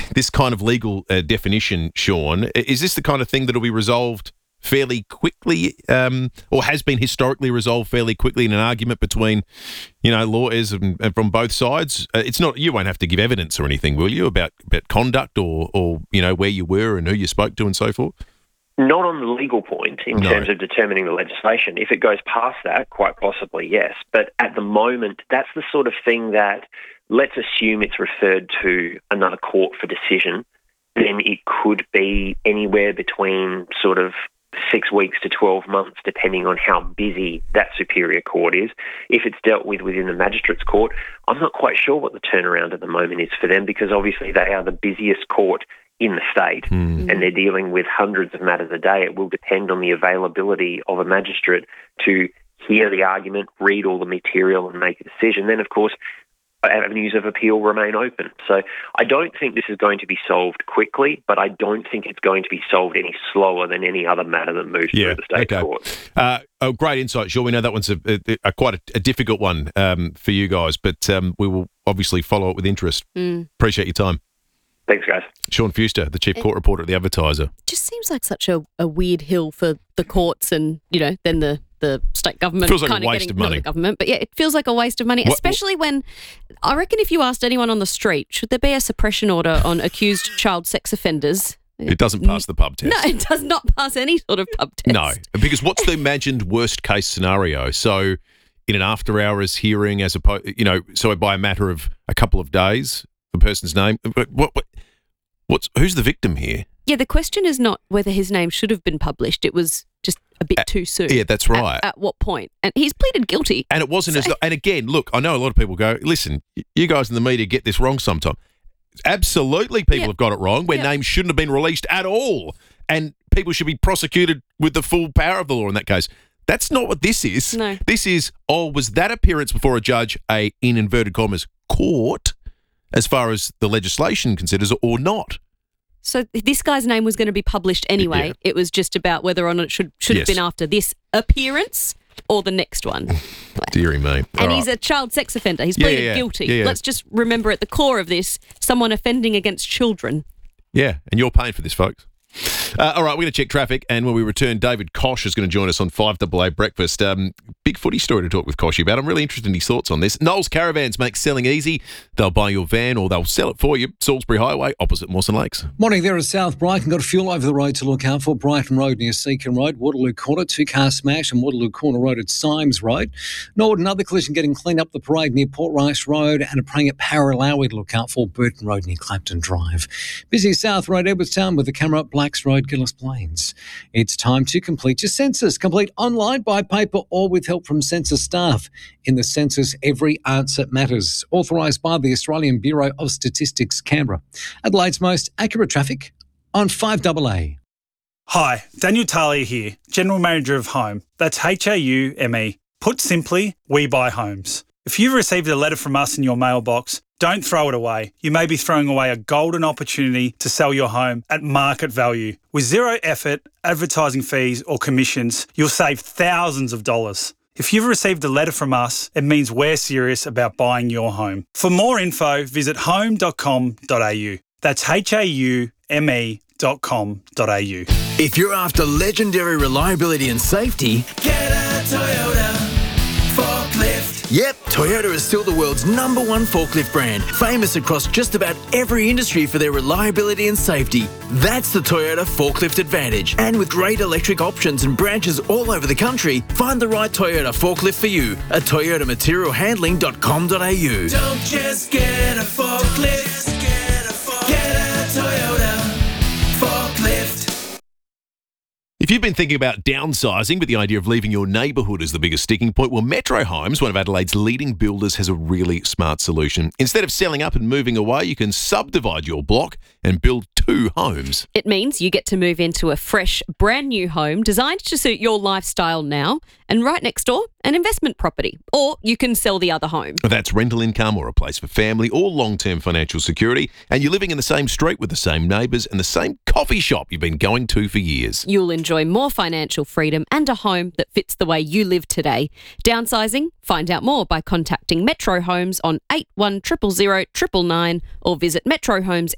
this kind of legal definition, Sean, is this the kind of thing that will be resolved fairly quickly, or has been historically resolved fairly quickly in an argument between, lawyers and from both sides? It's not, you won't have to give evidence or anything, will you, about conduct or where you were and who you spoke to and so forth? Not on the legal point in terms of determining the legislation. If it goes past that, quite possibly, yes. But at the moment, that's the sort of thing that, let's assume it's referred to another court for decision, then it could be anywhere between sort of 6 weeks to 12 months, depending on how busy that superior court is. If it's dealt with within the magistrates' court, I'm not quite sure what the turnaround at the moment is for them, because obviously they are the busiest court in the state and they're dealing with hundreds of matters a day. It will depend on the availability of a magistrate to hear the argument, read all the material and make a decision. Then, of course, avenues of appeal remain open. So I don't think this is going to be solved quickly, but I don't think it's going to be solved any slower than any other matter that moves through the state court. Great insight, Sean. We know that one's quite a difficult one for you guys, but we will obviously follow it with interest. Appreciate your time. Thanks, guys. Sean Fuster, the Chief Court Reporter at The Advertiser. It just seems like such a weird hill for the courts and, then the state government. Feels like kind a of waste getting, of money. Not the government, but yeah, it feels like a waste of money, especially when, I reckon if you asked anyone on the street, should there be a suppression order on accused child sex offenders? It doesn't pass the pub test. No, it does not pass any sort of pub test. No, because what's the imagined worst case scenario? So in an after hours hearing, as opposed, so by a matter of a couple of days, the person's name, who's the victim here? Yeah, the question is not whether his name should have been published. It was just a bit too soon. Yeah, that's right. At what point? And he's pleaded guilty. And it wasn't as though, and again, look, I know a lot of people go, listen, you guys in the media get this wrong sometime. Absolutely, people have got it wrong where names shouldn't have been released at all. And people should be prosecuted with the full power of the law in that case. That's not what this is. No. This is, was that appearance before a judge in inverted commas, court, as far as the legislation considers, or not? So this guy's name was going to be published anyway. Yeah. It was just about whether or not it should have been after this appearance or the next one. Deary me. And he's a child sex offender. He's pleaded guilty. Yeah. Let's just remember at the core of this, someone offending against children. Yeah, and you're paying for this, folks. All right, we're going to check traffic, and when we return, David Kosh is going to join us on 5AA Breakfast. Big footy story to talk with Koshy about. I'm really interested in his thoughts on this. Knowles Caravans make selling easy. They'll buy your van or they'll sell it for you. Salisbury Highway, opposite Mawson Lakes. Morning there at South Brighton. Got a fuel over the road to look out for. Brighton Road near Seacon Road, Waterloo Corner, 2-car smash, and Waterloo Corner Road at Symes Road. Norwood, another collision getting cleaned up the parade near Port Rice Road, and a praying at Paralowie to look out for. Burton Road near Clapton Drive. Busy South Road, Edwardstown with the camera up Blacks Road, Gillis Plains. It's time to complete your census. Complete online, by paper, or with help from census staff. In the census, every answer matters. Authorised by the Australian Bureau of Statistics, Canberra. Adelaide's most accurate traffic on 5AA. Hi, Daniel Talia here, General Manager of Home. That's HAUME. Put simply, we buy homes. If you've received a letter from us in your mailbox, don't throw it away. You may be throwing away a golden opportunity to sell your home at market value. With zero effort, advertising fees or commissions, you'll save thousands of dollars. If you've received a letter from us, it means we're serious about buying your home. For more info, visit home.com.au. That's HAUME.com.au. If you're after legendary reliability and safety, get a Toyota forklift. Yep, Toyota is still the world's #1 forklift brand, famous across just about every industry for their reliability and safety. That's the Toyota Forklift Advantage. And with great electric options and branches all over the country, find the right Toyota forklift for you at toyotamaterialhandling.com.au. Don't just get a forklift, get a Toyota forklift. If you've been thinking about downsizing, but the idea of leaving your neighbourhood is the biggest sticking point, well, Metro Homes, one of Adelaide's leading builders, has a really smart solution. Instead of selling up and moving away, you can subdivide your block and build 2 homes. It means you get to move into a fresh, brand new home designed to suit your lifestyle now, and right next door, an investment property. Or you can sell the other home. That's rental income or a place for family or long-term financial security, and you're living in the same street with the same neighbours and the same coffee shop you've been going to for years. You'll enjoy more financial freedom and a home that fits the way you live today. Downsizing? Find out more by contacting Metro Homes on 8100 999 or visit Metro Homes